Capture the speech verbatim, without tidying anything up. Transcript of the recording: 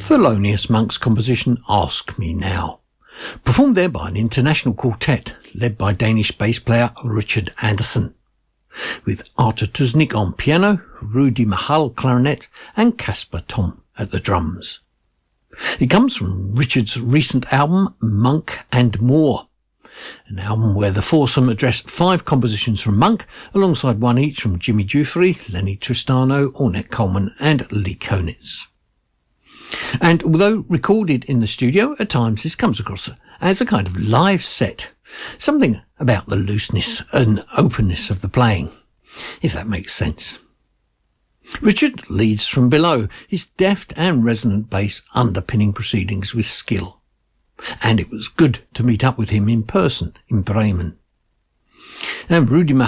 Thelonious Monk's composition Ask Me Now, performed there by an international quartet led by Danish bass player Richard Anderson, with Artur Tusnik on piano, Rudi Mahal clarinet and Casper Tom at the drums. It comes from Richard's recent album Monk and More, an album where the foursome address five compositions from Monk alongside one each from Jimmy Giuffre, Lenny Tristano, Ornette Coleman and Lee Konitz. And although recorded in the studio, at times this comes across as a kind of live set, something about the looseness and openness of the playing, if that makes sense. Richard leads from below, his deft and resonant bass underpinning proceedings with skill. And it was good to meet up with him in person in Bremen. And Rudi